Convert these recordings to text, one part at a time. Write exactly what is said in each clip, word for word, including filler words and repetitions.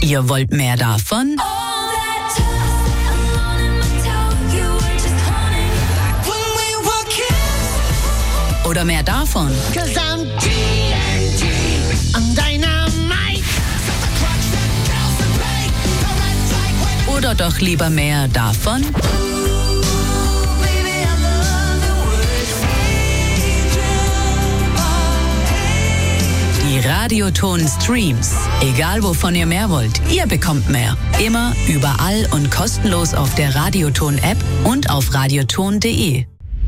Ihr wollt mehr davon? Oder mehr davon? Oder doch lieber mehr davon? Die Radioton-Streams. Egal wovon ihr mehr wollt, ihr bekommt mehr. Immer, überall und kostenlos auf der Radioton-App und auf radioton punkt de.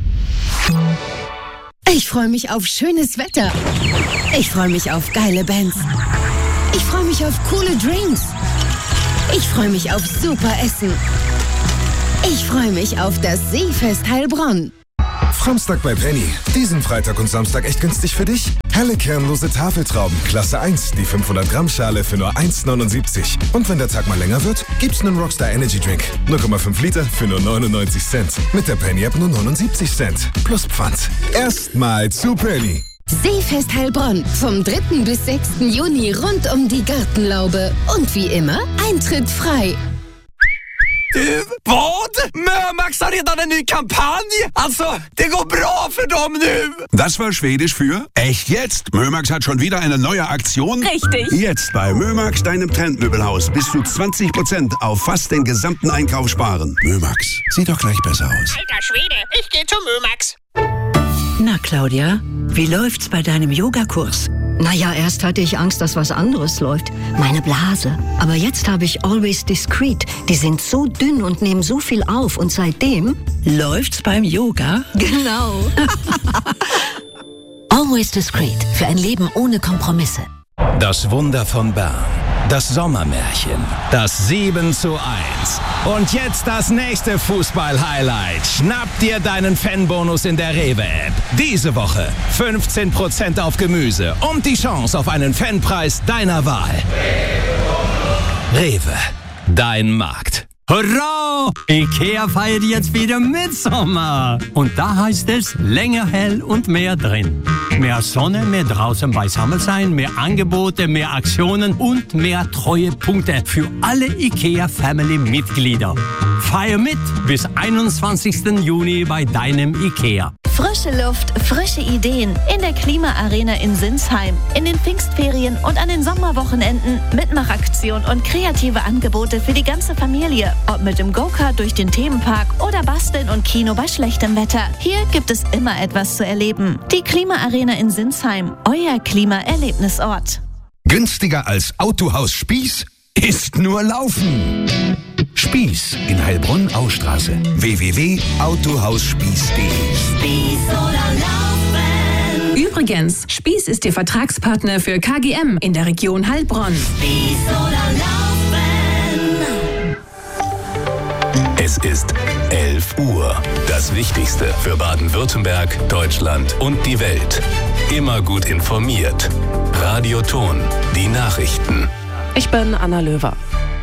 Ich freue mich auf schönes Wetter. Ich freue mich auf geile Bands. Ich freue mich auf coole Drinks. Ich freue mich auf super Essen. Ich freue mich auf das Seefest Heilbronn. Framstag bei Penny. Diesen Freitag und Samstag echt günstig für dich? Helle kernlose Tafeltrauben, Klasse eins, die fünfhundert Gramm Schale für nur eins neunundsiebzig. Und wenn der Tag mal länger wird, gibt's einen Rockstar Energy Drink. null Komma fünf Liter für nur neunundneunzig Cent. Mit der Penny App nur neunundsiebzig Cent. Plus Pfand. Erstmal zu Penny. Seefest Heilbronn. Vom dritten bis sechsten Juni rund um die Gartenlaube. Und wie immer, Eintritt frei. Du, vad? Mömax har redan en ny kampanj. Alltså, det går bra för dem nu. Das war Schwedisch für echt jetzt. Mömax hat schon wieder eine neue Aktion. Richtig. Jetzt bei Mömax, deinem Trendmöbelhaus, bis zu zwanzig Prozent auf fast den gesamten Einkauf sparen. Mömax, sieht doch gleich besser aus. Alter Schwede, ich gehe zu Mömax. Na, Claudia, wie läuft's bei deinem Yogakurs? Naja, erst hatte ich Angst, dass was anderes läuft. Meine Blase. Aber jetzt habe ich Always Discreet. Die sind so dünn und nehmen so viel auf. Und seitdem Läuft's beim Yoga? Genau. Always Discreet. Für ein Leben ohne Kompromisse. Das Wunder von Bern. Das Sommermärchen. Das sieben zu eins. Und jetzt das nächste Fußball-Highlight. Schnapp dir deinen Fanbonus in der Rewe-App. Diese Woche fünfzehn Prozent auf Gemüse und die Chance auf einen Fanpreis deiner Wahl. Rewe. Dein Markt. Hurra! Ikea feiert jetzt wieder Mitsommer. Und da heißt es länger hell und mehr drin. Mehr Sonne, mehr draußen beisammen sein, mehr Angebote, mehr Aktionen und mehr Treuepunkte für alle Ikea-Family-Mitglieder. Feier mit bis einundzwanzigsten Juni bei deinem Ikea. Frische Luft, frische Ideen in der Klimaarena in Sinsheim. In den Pfingstferien und an den Sommerwochenenden Mitmachaktion und kreative Angebote für die ganze Familie. Ob mit dem Go-Kart durch den Themenpark oder Basteln und Kino bei schlechtem Wetter. Hier gibt es immer etwas zu erleben. Die Klimaarena in Sinsheim, euer Klimaerlebnisort. Günstiger als Autohaus Spieß ist nur Laufen. Spieß in Heilbronn-Austraße. w w w punkt autohausspieß punkt de. Spieß oder Laufen. Übrigens, Spieß ist Ihr Vertragspartner für K G M in der Region Heilbronn. Spieß oder Laufen. Es ist elf Uhr. Das Wichtigste für Baden-Württemberg, Deutschland und die Welt. Immer gut informiert. Radioton, die Nachrichten. Ich bin Anna Löwer.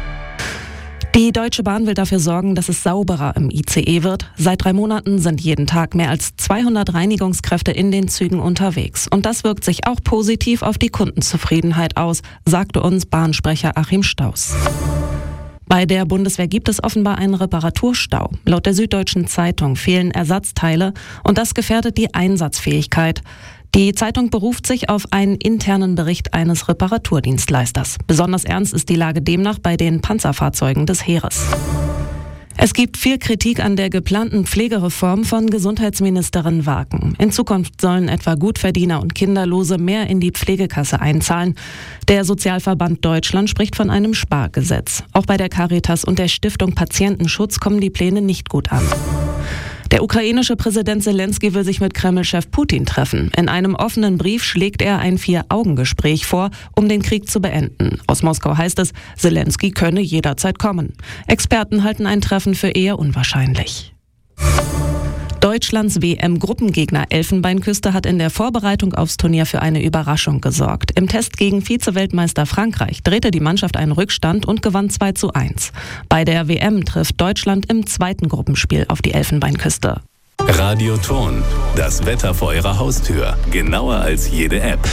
Die Deutsche Bahn will dafür sorgen, dass es sauberer im I C E wird. Seit drei Monaten sind jeden Tag mehr als zweihundert Reinigungskräfte in den Zügen unterwegs. Und das wirkt sich auch positiv auf die Kundenzufriedenheit aus, sagte uns Bahnsprecher Achim Staus. Bei der Bundeswehr gibt es offenbar einen Reparaturstau. Laut der Süddeutschen Zeitung fehlen Ersatzteile und das gefährdet die Einsatzfähigkeit. Die Zeitung beruft sich auf einen internen Bericht eines Reparaturdienstleisters. Besonders ernst ist die Lage demnach bei den Panzerfahrzeugen des Heeres. Es gibt viel Kritik an der geplanten Pflegereform von Gesundheitsministerin Waken. In Zukunft sollen etwa Gutverdiener und Kinderlose mehr in die Pflegekasse einzahlen. Der Sozialverband Deutschland spricht von einem Spargesetz. Auch bei der Caritas und der Stiftung Patientenschutz kommen die Pläne nicht gut an. Der ukrainische Präsident Zelensky will sich mit Kreml-Chef Putin treffen. In einem offenen Brief schlägt er ein Vier-Augen-Gespräch vor, um den Krieg zu beenden. Aus Moskau heißt es, Zelensky könne jederzeit kommen. Experten halten ein Treffen für eher unwahrscheinlich. Deutschlands W M-Gruppengegner Elfenbeinküste hat in der Vorbereitung aufs Turnier für eine Überraschung gesorgt. Im Test gegen Vize-Weltmeister Frankreich drehte die Mannschaft einen Rückstand und gewann zwei zu eins. Bei der W M trifft Deutschland im zweiten Gruppenspiel auf die Elfenbeinküste. Radioton, das Wetter vor Ihrer Haustür. Genauer als jede App.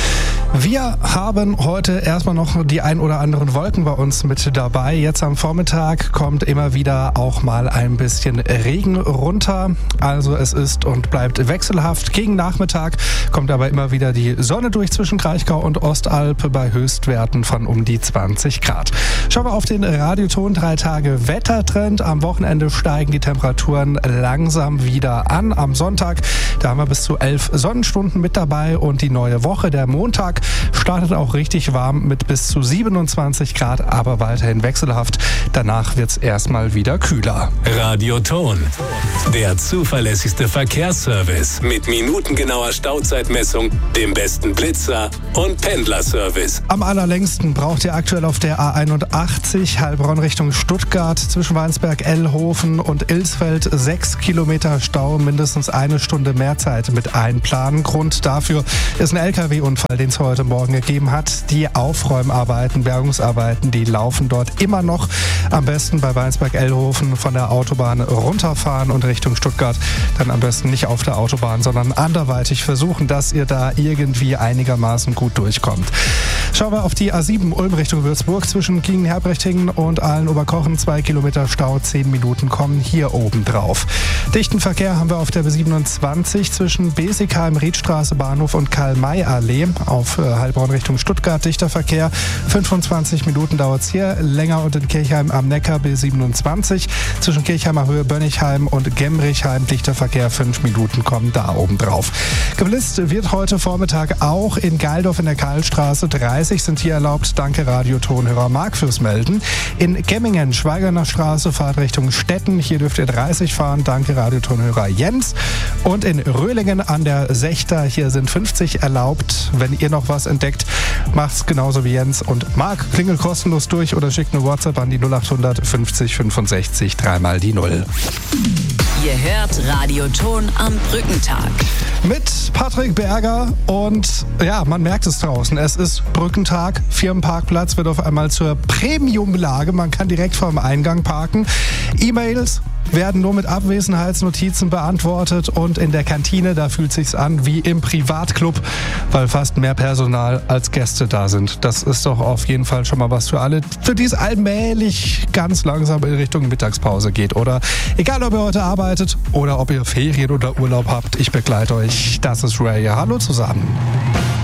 Wir haben heute erstmal noch die ein oder anderen Wolken bei uns mit dabei. Jetzt am Vormittag kommt immer wieder auch mal ein bisschen Regen runter. Also es ist und bleibt wechselhaft. Gegen Nachmittag kommt aber immer wieder die Sonne durch zwischen Kraichgau und Ostalb bei Höchstwerten von um die zwanzig Grad. Schauen wir auf den Radioton drei Tage Wettertrend. Am Wochenende steigen die Temperaturen langsam wieder an. Am Sonntag, da haben wir bis zu elf Sonnenstunden mit dabei und die neue Woche, der Montag, startet auch richtig warm mit bis zu siebenundzwanzig Grad, aber weiterhin wechselhaft. Danach wird es erstmal wieder kühler. Radioton, der zuverlässigste Verkehrsservice mit minutengenauer Stauzeitmessung, dem besten Blitzer und Pendlerservice. Am allerlängsten braucht ihr aktuell auf der A einundachtzig Heilbronn Richtung Stuttgart zwischen Weinsberg, Ellhofen und Ilsfeld sechs Kilometer Stau, mindestens eine Stunde mehr Zeit mit einplanen. Grund dafür ist ein L K W-Unfall, den es heute Morgen gegeben hat. Die Aufräumarbeiten, Bergungsarbeiten, die laufen dort immer noch. Am besten bei Weinsberg-Ellhofen von der Autobahn runterfahren und Richtung Stuttgart dann am besten nicht auf der Autobahn, sondern anderweitig versuchen, dass ihr da irgendwie einigermaßen gut durchkommt. Schauen wir auf die A sieben Ulm Richtung Würzburg zwischen Giengen-Herbrechting und Aalen-Oberkochen. Zwei Kilometer Stau, zehn Minuten kommen hier oben drauf. Dichten Verkehr haben wir auf der B siebenundzwanzig zwischen Besigheim, Riedstraße, Bahnhof und Karl-May-Allee. Auf Heilbronn Richtung Stuttgart dichter Verkehr. fünfundzwanzig Minuten dauert es hier. Länger und in Kirchheim am Neckar B siebenundzwanzig. Zwischen Kirchheimer Höhe, Bönnigheim und Gemrichheim dichter Verkehr. Fünf Minuten kommen da oben drauf. Geblitzt wird heute Vormittag auch in Geildorf in der Karlstraße. dreißig sind hier erlaubt. Danke Radiotonhörer Marc fürs Melden. In Gemmingen, Schweigerner Straße, Fahrt Richtung Stetten. Hier dürft ihr dreißig fahren. Danke Radiotonhörer Jens. Und in Röhlingen an der Sechter, hier sind fünfzig erlaubt. Wenn ihr noch was entdeckt, macht's genauso wie Jens und Marc. Klingelt kostenlos durch oder schickt eine WhatsApp an die null achthundert fünfzig fünfundsechzig dreimal die Null. Ihr hört Radioton am Brückentag. Mit Patrick Berger und ja, man merkt es draußen. Es ist Brückentag. Firmenparkplatz wird auf einmal zur Premiumlage. Man kann direkt vorm Eingang parken. E-Mails werden nur mit Abwesenheitsnotizen beantwortet und in der Kantine, da fühlt sich's an wie im Privatclub, weil fast mehr Personal als Gäste da sind. Das ist doch auf jeden Fall schon mal was für alle, für die es allmählich ganz langsam in Richtung Mittagspause geht. Oder egal, ob ihr heute arbeitet oder ob ihr Ferien oder Urlaub habt, ich begleite euch. Das ist Ray. Hallo zusammen.